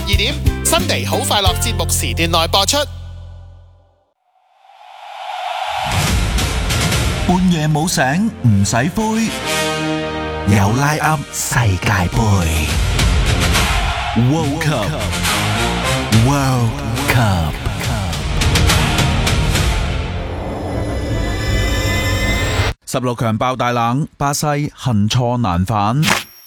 點，新地好快樂節目時段內播出。 半夜冇醒唔使灰，有拉噏世界盃。World Cup。World Cup。16強爆大冷，巴西恨錯難返。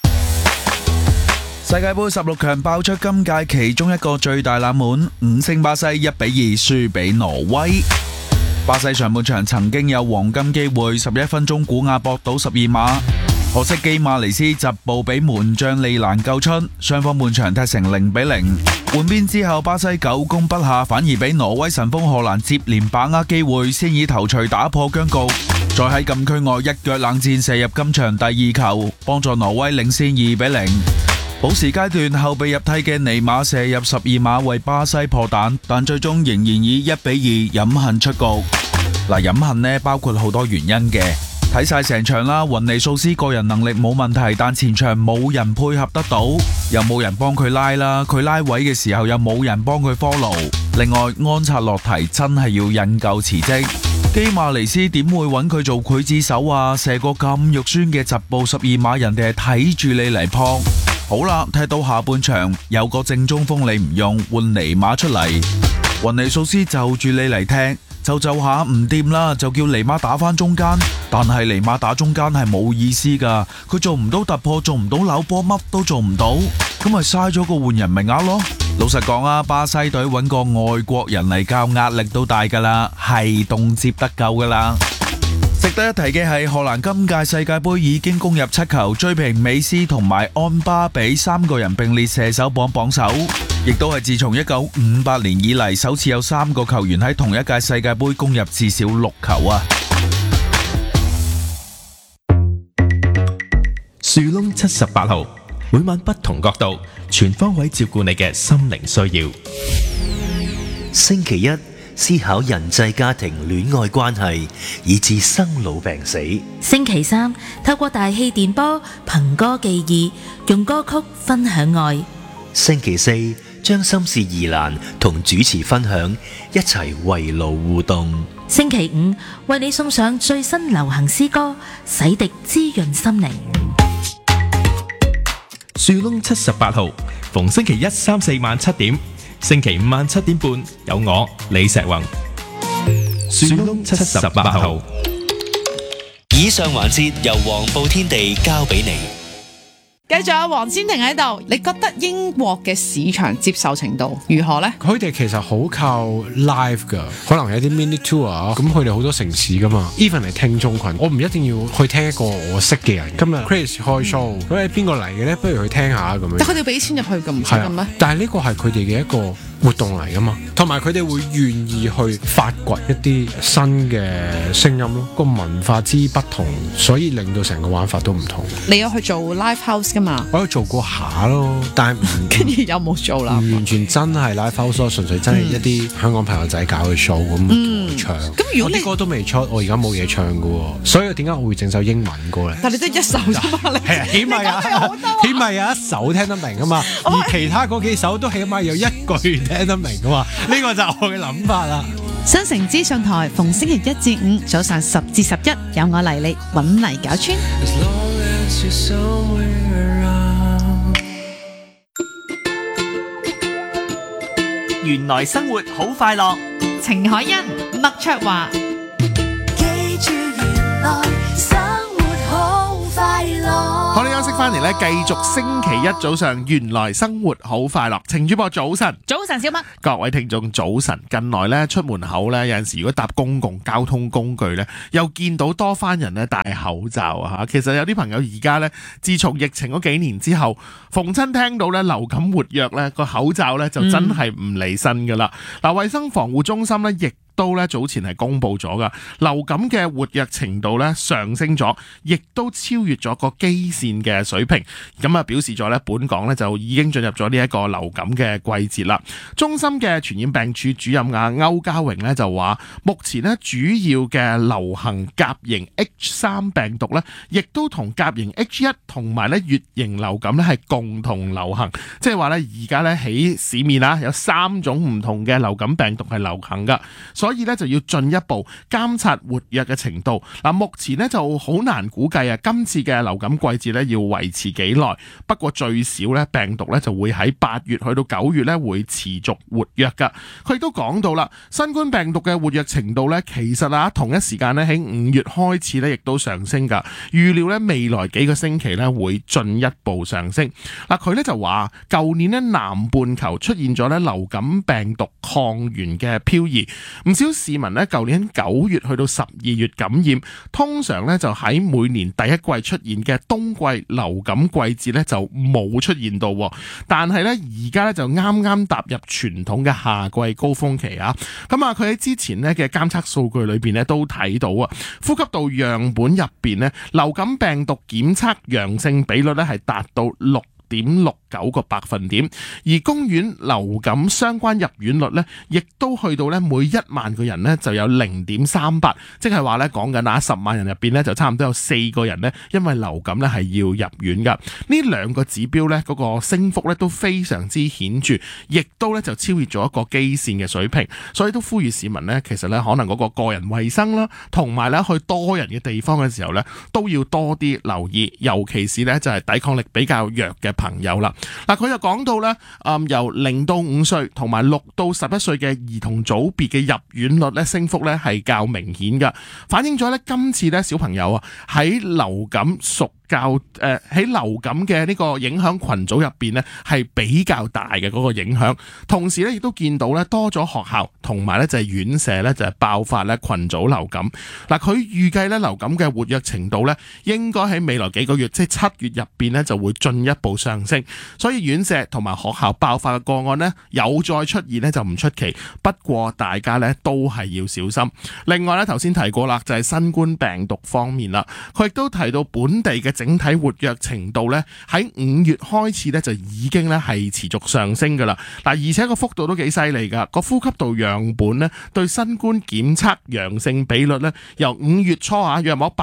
世界盃16強爆出今屆其中一個最大冷門，5勝巴西1-2輸俾挪威。巴西上半場曾經有黃金機會，11分鐘古亞博到12碼，可惜基馬尼斯疾步俾門將利蘭救出，雙方半場踢成0-0。換邊之後，巴西久攻不下，反而俾挪威神鋒荷蘭接連把握機會，先以頭槌打破僵局，再喺禁區外一腳冷箭射入今場第2球，幫助挪威領先2-0。補時階段後備入替嘅尼馬射入12碼為巴西破蛋，但最終仍然以1-2飲恨出局。飲恨呢包括好多原因嘅，睇晒成場啦，雲尼素斯個人能力冇問題，但前場冇人配合得到，又冇人幫佢拉啦，佢拉位嘅時候又冇人幫佢 follow。另外安察洛提真係要引咎辭職，基馬尼斯點會揾佢做劊子手啊？射個咁肉酸嘅疾步12碼，人哋係睇住你嚟撲。好啦，踢到下半場有個正中鋒你唔用，換尼馬出嚟，雲尼素斯就住你嚟踢，就下唔掂啦，就叫尼馬打返中間，但係尼馬打中間係冇意思噶，佢做唔到突破，做唔到扭波，乜都做唔到，咁咪嘥咗個換人名額咯。老實講啊，巴西隊揾個外國人嚟教壓力都大噶啦，係動輒得夠噶啦。值得一提嘅係，荷蘭今屆世界盃已經攻入7球，追平美斯同埋安巴比3個人並列射手榜榜首，亦都係自從1958年以嚟首次有3個球員喺同一屆世界盃攻入至少6球啊！ 樹窿78號，每晚不同角度，全方位照顧你嘅心靈需要。 星期一思考人際家庭戀愛關係，以至生老病死。 星期三透過大氣電波憑歌寄意，用歌曲分享愛。 星期四將心事疑難同主持分享，一齊圍爐互動。 星期五為你送上最新流行詩歌，洗滌滋潤心靈。 樹窿78號，逢星期一、3、4晚7點，星期五晚7點半有我李石宏。樹窿78號。 以上環節由黃埔天地交俾你。 繼續有黃千婷喺度，你覺得英國嘅市場接受程度如何呢？ 佢哋其實好靠 live 噶，可能有啲 mini tour 啊，咁佢哋好多城市噶嘛。even 係聽眾群，我唔一定要去聽一個我識嘅人。今日 Chris 開 show，咁係邊個嚟嘅呢？不如去聽下咁樣。 但佢哋要俾錢入去咁唔使咁咩？ 但係呢個係佢哋嘅一個活動嚟噶嘛，同埋佢哋會願意去發掘一啲新嘅聲音咯。個文化之不同，所以令到成個玩法都唔同。 你有去做 live house 噶嘛？ 我有做過下咯，但係跟住有冇做啦？ 唔完全真係 live house 咯，純粹真係一啲香港朋友仔搞嘅 show 咁唱。 咁如果你啲歌都未出，我而家冇嘢唱噶，所以點解我會整首英文歌咧？ 但你得一首啫嘛，你係啊，起碼有一首聽得明啊嘛，而其他嗰幾首都起碼有一句聽得明啊嘛，呢個就係我嘅諗法啦。 新城資訊台逢星期1至5早上10至11，有我黎力揾泥搞村。 原來生活好快樂， 程海欣、麥卓華。 記住原來生活好快樂。 好，你休息翻嚟咧，繼續星期一早上，原來生活好快樂。程主播早晨， 早晨小麥， 各位聽眾早晨。近來咧出門口咧，有陣時如果搭公共交通工具咧，又見到多翻人咧戴口罩啊吓。其實有啲朋友而家咧，自從疫情嗰幾年之後，逢親聽到咧流感活躍咧，個口罩咧就真係唔離身噶啦。嗱，衛生防護中心咧亦都咧早前係公布咗噶，流感嘅活躍程度咧上升咗，亦都超越咗個基線嘅水平。咁啊表示咗咧，本港咧就已經進入咗呢一個流感嘅季節啦。中心嘅傳染病處主任歐家榮咧就話，目前咧主要嘅流行甲型 H3 病毒咧，亦都同甲型 H1 同埋咧乙型流感咧係共同流行，即係話咧而家咧喺市面有3種唔同嘅流感病毒係流行噶，所以咧就要進一步監察活躍嘅程度。嗱，目前咧就好難估計今次嘅流感季節咧要維持幾耐，不過最少咧病毒咧就會喺8月去到9月咧會持續活躍噶。佢亦都講到啦，新冠病毒嘅活躍程度咧其實同一時間咧喺5月開始咧亦都上升噶，預料咧未來幾個星期咧會進一步上升。嗱，佢咧就話舊年咧南半球出現咗咧流感病毒抗原嘅漂移，唔少市民咧舊年9月去到12月感染，通常咧就喺每年第一季出現嘅冬季流感季節咧就冇出現到，但係咧而家咧就啱啱踏入傳統嘅夏季高峰期啊！咁啊，佢喺之前咧嘅監測數據裏邊咧都睇到啊，呼吸道樣本入邊咧流感病毒檢測陽性比率咧係達到6.69個百分點，而公院流感相關入院率咧，亦都去到咧每1萬個人咧就有0.38，即係話咧講緊10萬人入邊咧就差唔多有4個人咧因為流感咧係要入院噶。呢兩個指標咧嗰個升幅咧都非常之顯著，亦都咧就超越咗一個基線嘅水平，所以都呼籲市民咧其實咧可能嗰個個人衛生啦，同埋咧去多人嘅地方嘅時候咧都要多啲留意，尤其是咧就係抵抗力比較弱嘅朋友啦。嗱，佢就講到咧，由0到5歲同埋6到11歲嘅兒童組別嘅入院率咧升幅咧係較明顯噶，反映咗咧今次咧小朋友喺流感喺流感嘅呢個影響群組入邊咧係比較大嘅嗰個影響，同時咧亦都見到咧多咗學校同埋咧就係院舍咧就係爆發咧群組流感。嗱，佢預計咧流感嘅活躍程度咧應該喺未來幾個月，即係7月入邊咧就會進一步上升，所以院舍同埋學校爆發嘅個案咧有再出現咧就唔出奇，不過大家咧都係要小心。另外咧頭先提過啦，就係新冠病毒方面啦，佢亦都提到本地嘅整體活躍程度咧喺5月開始咧就已經咧係持續上升噶啦。嗱，而且個幅度都幾犀利噶，個呼吸道樣本咧對新冠檢測陽性比率咧由5月初約莫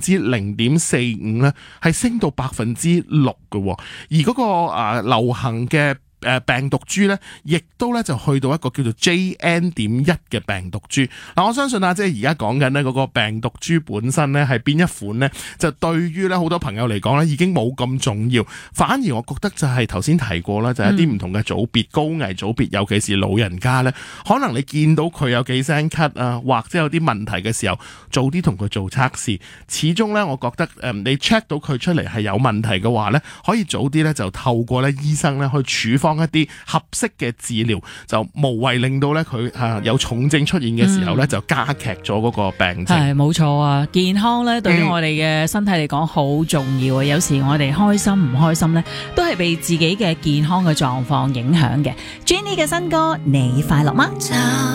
0.45%咧係升到6%嘅，而嗰個流行嘅病毒株咧，亦都咧就去到一個叫做 JN.1 嘅病毒株。嗱，我相信即係而家講緊咧嗰個病毒株本身咧係邊一款咧，就對於咧好多朋友嚟講咧已經冇咁重要。反而我覺得就係頭先提過啦，就係一啲唔同嘅組別，高危組別，尤其是老人家咧，可能你見到佢有幾聲咳啊，或者有啲問題嘅時候，早啲同佢做測試。始終咧，我覺得你 check 到佢出嚟係有問題嘅話咧，可以早啲咧就透過咧醫生咧去處方一啲合適嘅治療，就無謂令到咧佢有重症出現嘅時候咧就加劇咗嗰個病情。 係冇錯啊，健康咧對於我哋嘅身體嚟講好重要啊。有時我哋開心唔開心咧，都係被自己嘅健康嘅狀況影響嘅。Jenny 嘅新歌，你快樂嗎？